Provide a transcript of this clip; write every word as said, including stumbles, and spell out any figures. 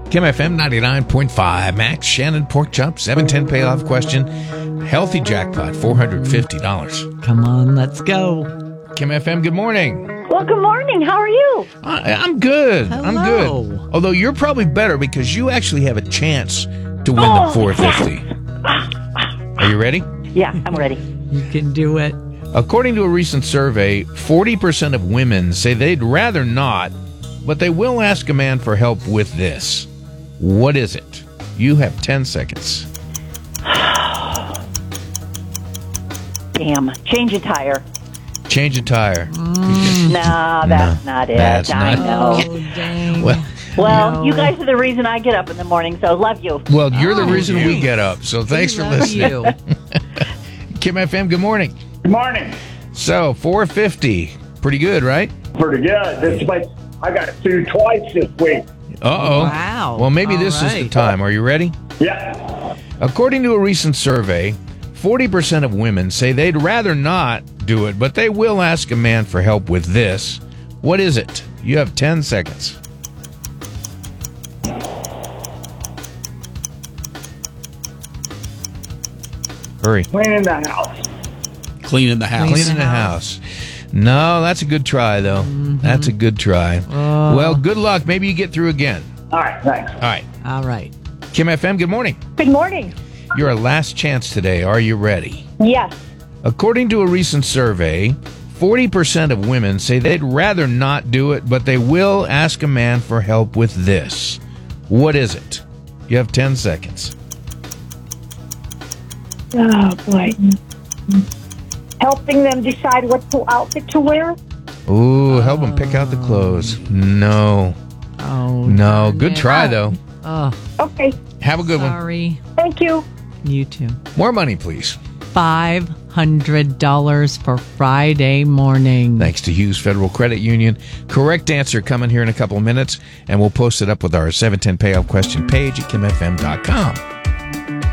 Kim F M ninety-nine point five. Max, Shannon, Pork Chop, seven ten payoff question. Healthy jackpot, four hundred fifty dollars. Come on, let's go. Kim F M, good morning. Well, good morning. How are you? I, I'm good. Hello. I'm good. Although you're probably better because you actually have a chance to win Oh, the four hundred fifty dollars. Are you ready? Yeah, I'm ready. You can do it. According to a recent survey, forty percent of women say they'd rather not, but they will ask a man for help with this. What is it? You have ten seconds. Damn. Change a tire. Change a tire. No, that's No, not it. that's I not- know. Oh, dang. Well, Well, No. you guys are the reason I get up in the morning, so love you. well, you're the Oh, reason we geez. get up, so thanks We for love listening. you. Kim F M, good morning. Good morning. So, four hundred fifty dollars. Pretty good, right? Pretty good. This my, I got two twice this week. Uh-oh. Wow. Well, maybe All this is the right. time. Are you ready? Yeah. According to a recent survey, forty percent of women say they'd rather not do it, but they will ask a man for help with this. What is it? You have ten seconds. Hurry. Cleaning the house. Cleaning the house. Cleaning the house. No, that's a good try, though. That's a good try. Well, good luck. Maybe you get through again. All right, thanks. All right. All right. Kim F M, good morning. Good morning. You're a last chance today. Are you ready? Yes. According to a recent survey, forty percent of women say they'd rather not do it, but they will ask a man for help with this. What is it? You have ten seconds. Oh, boy. Helping them decide what to outfit to wear? Ooh, help them pick out the clothes. No. Oh, No. darn Good it. try, though. Oh, Okay. Have a good one. sorry. Thank you. You too. More money, please. five hundred dollars for Friday morning. Thanks to Hughes Federal Credit Union. Correct answer coming here in a couple of minutes, and we'll post it up with our seven ten payoff question page at kim f m dot com.